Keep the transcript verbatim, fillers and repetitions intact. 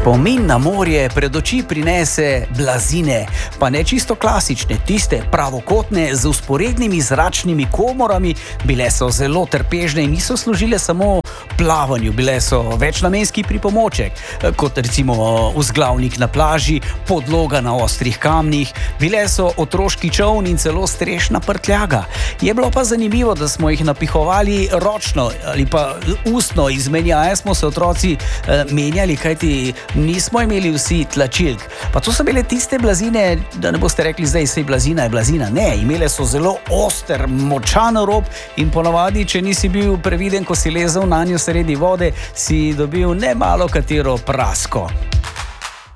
Spomin na morje pred oči prinese blazine, pa ne čisto klasične, tiste pravokotne z vzporednimi zračnimi komorami. Bile so zelo trpežne in niso služile samo plavanju, bile so večnamenski pripomoček, kot recimo vzglavnik na plaži, podloga na ostrih kamnih, bile so otroški čoln in celo strešna prtljaga. Je bilo pa zanimivo, da smo jih napihovali ročno ali pa ustno, izmenjaje smo se otroci eh, menjali, kajti nismo imeli vsi tlačilk. Pa to so bile tiste blazine, da ne boste rekli zdaj, sej blazina je blazina. Ne, imele so zelo oster, močan rob in ponavadi, če nisi bil previden, ko si lezel na njo sredi vode, si dobil ne malo katero prasko.